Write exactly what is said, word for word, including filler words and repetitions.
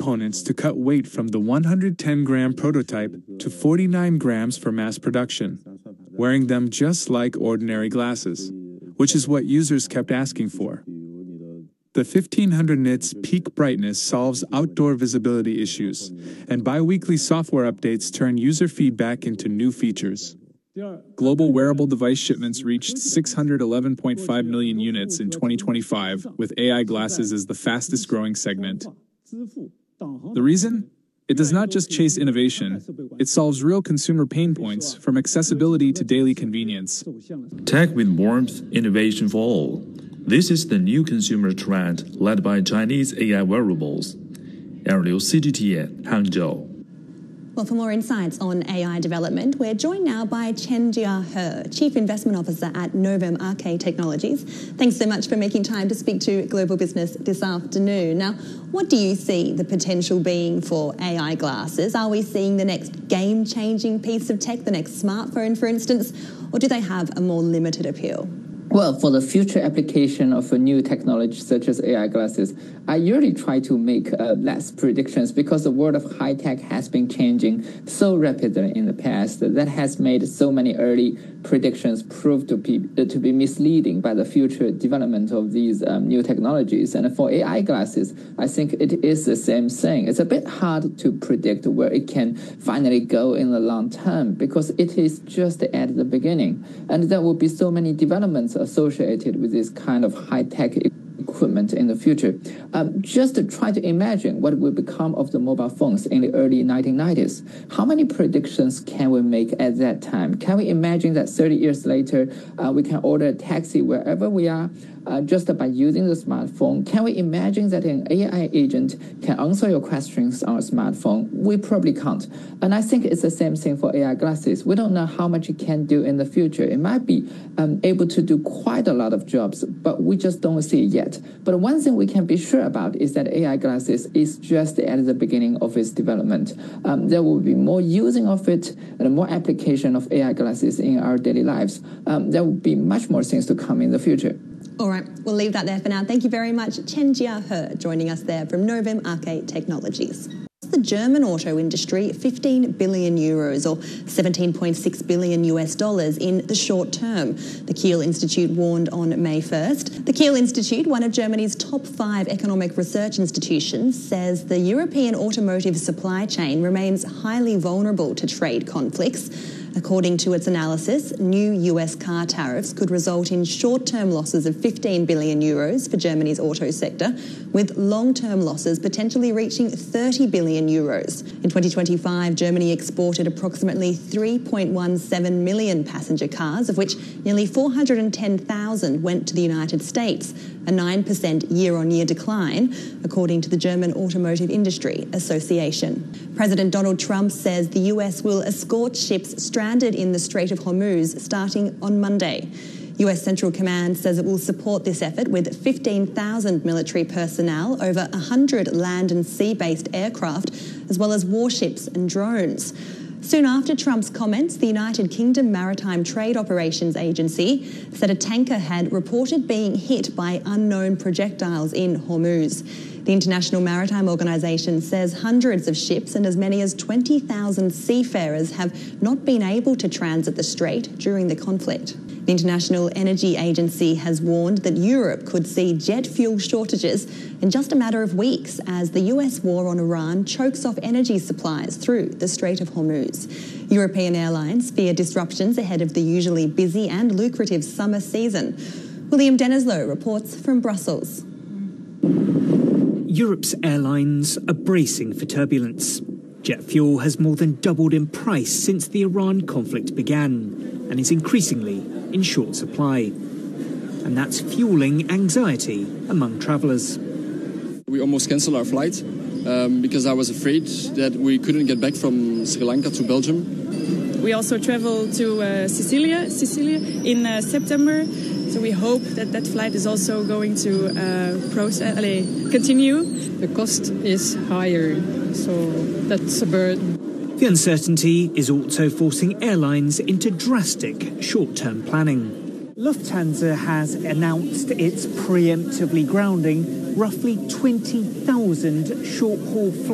components to cut weight from the one hundred ten gram prototype to forty-nine grams for mass production, wearing them just like ordinary glasses, which is what users kept asking for. The fifteen hundred nits peak brightness solves outdoor visibility issues, and bi-weekly software updates turn user feedback into new features. Global wearable device shipments reached six hundred eleven point five million units in twenty twenty-five, with A I glasses as the fastest growing segment. The reason? It does not just chase innovation, it solves real consumer pain points, from accessibility to daily convenience. Tech with warmth, innovation for all. This is the new consumer trend led by Chinese A I wearables. Airliu C G T N, Hangzhou. Well, for more insights on A I development, we're joined now by Qianjia He, Chief Investment Officer at Novum Arcade Technologies. Thanks so much for making time to speak to Global Business this afternoon. Now, what do you see the potential being for A I glasses? Are we seeing the next game-changing piece of tech, the next smartphone, for instance, or do they have a more limited appeal? Well, for the future application of a new technology such as A I glasses, I usually try to make uh, less predictions because the world of high tech has been changing so rapidly in the past that has made so many early predictions prove to be, uh, to be misleading by the future development of these um, new technologies. And for A I glasses, I think it is the same thing. It's a bit hard to predict where it can finally go in the long term because it is just at the beginning. And there will be so many developments associated with this kind of high-tech equipment in the future. Um, just to try to imagine what will become of the mobile phones in the early nineteen nineties. How many predictions can we make at that time? Can we imagine that thirty years later, uh, we can order a taxi wherever we are uh, just by using the smartphone? Can we imagine that an A I agent can answer your questions on a smartphone? We probably can't. And I think it's the same thing for A I glasses. We don't know how much it can do in the future. It might be um, able to do quite a lot of jobs, but we just don't see it yet. But one thing we can be sure about is that A I glasses is just at the beginning of its development. Um, there will be more using of it and more application of A I glasses in our daily lives. Um, there will be much more things to come in the future. All right, we'll leave that there for now. Thank you very much, Qianjia He, joining us there from Novum Arcade Technologies. The German auto industry, fifteen billion euros or seventeen point six billion US dollars in the short term. The Kiel Institute warned on May first. The Kiel Institute, one of Germany's top five economic research institutions, says the European automotive supply chain remains highly vulnerable to trade conflicts. According to its analysis, new U S car tariffs could result in short-term losses of fifteen billion euros for Germany's auto sector, with long-term losses potentially reaching thirty billion euros. In twenty twenty-five, Germany exported approximately three point one seven million passenger cars, of which nearly four hundred ten thousand went to the United States, a nine percent year-on-year decline, according to the German Automotive Industry Association. President Donald Trump says the U S will escort ships stranded in the Strait of Hormuz starting on Monday. U S Central Command says it will support this effort with fifteen thousand military personnel, over one hundred land and sea-based aircraft, as well as warships and drones. Soon after Trump's comments, the United Kingdom Maritime Trade Operations Agency said a tanker had reported being hit by unknown projectiles in Hormuz. The International Maritime Organization says hundreds of ships and as many as twenty thousand seafarers have not been able to transit the strait during the conflict. The International Energy Agency has warned that Europe could see jet fuel shortages in just a matter of weeks as the U S war on Iran chokes off energy supplies through the Strait of Hormuz. European airlines fear disruptions ahead of the usually busy and lucrative summer season. William Denislow reports from Brussels. Europe's airlines are bracing for turbulence. Jet fuel has more than doubled in price since the Iran conflict began and is increasingly in short supply. And that's fueling anxiety among travellers. We almost cancelled our flight um, because I was afraid that we couldn't get back from Sri Lanka to Belgium. We also travel to uh, Sicilia, Sicilia in uh, September. So we hope that that flight is also going to uh, process, uh, continue. The cost is higher, so that's a burden. The uncertainty is also forcing airlines into drastic short-term planning. Lufthansa has announced it's preemptively grounding roughly twenty thousand short-haul flights.